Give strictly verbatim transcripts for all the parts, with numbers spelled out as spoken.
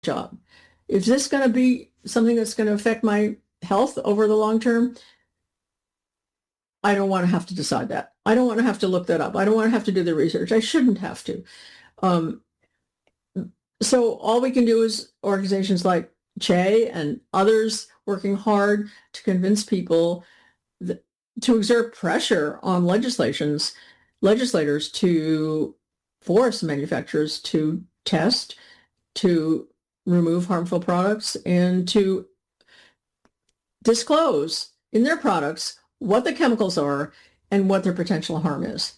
job. Is this going to be something that's going to affect my health over the long term? I don't want to have to decide that. I don't want to have to look that up. I don't want to have to do the research. I shouldn't have to. Um, so all we can do is organizations like C H E and others working hard to convince people that, to exert pressure on legislations, legislators to force manufacturers to test, to remove harmful products, and to disclose in their products what the chemicals are and what their potential harm is.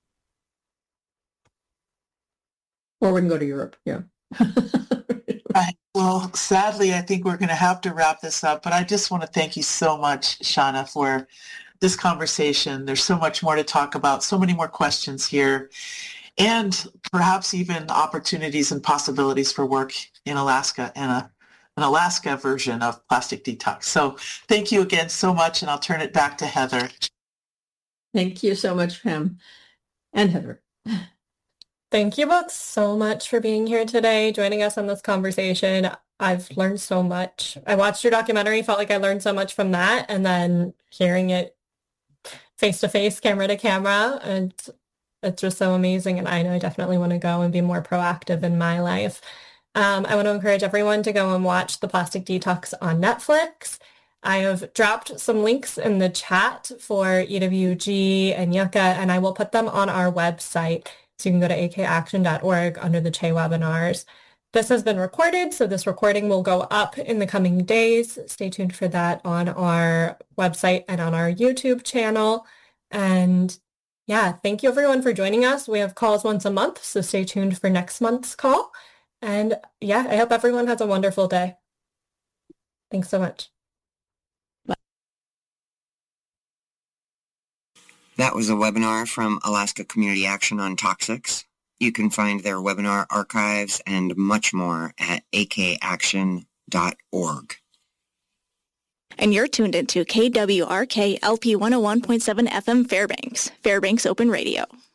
Or we can go to Europe, yeah. Right. Well, sadly, I think we're going to have to wrap this up, but I just want to thank you so much, Shauna, for this conversation. There's so much more to talk about, so many more questions here, and perhaps even opportunities and possibilities for work in Alaska and a, an Alaska version of Plastic Detox. So thank you again so much, and I'll turn it back to Heather. Thank you so much, Pam and Heather. Thank you both so much for being here today, joining us on this conversation. I've learned so much. I watched your documentary, felt like I learned so much from that, and then hearing it face-to-face, camera to camera, and it's just so amazing, and I know I definitely want to go and be more proactive in my life. Um, I want to encourage everyone to go and watch The Plastic Detox on Netflix. I have dropped some links in the chat for E W G and Yucca, and I will put them on our website. So you can go to a k action dot org under the C H E webinars. This has been recorded, so this recording will go up in the coming days. Stay tuned for that on our website and on our YouTube channel. And yeah, thank you everyone for joining us. We have calls once a month, so stay tuned for next month's call. And yeah, I hope everyone has a wonderful day. Thanks so much. That was a webinar from Alaska Community Action on Toxics. You can find their webinar archives and much more at a k action dot org. And you're tuned into K W R K L P one oh one point seven F M Fairbanks, Fairbanks Open Radio.